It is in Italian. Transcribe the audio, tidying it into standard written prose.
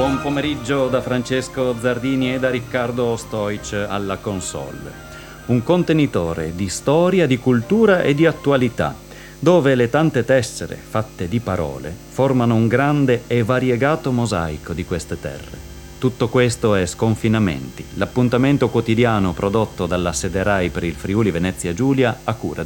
Buon pomeriggio da Francesco Zardini e da Riccardo Stoic alla console. Un contenitore di storia, di cultura e di attualità, dove le tante tessere fatte di parole formano un grande e variegato mosaico di queste terre. Tutto questo è Sconfinamenti, l'appuntamento quotidiano prodotto dalla Sede Rai per il Friuli Venezia Giulia a cura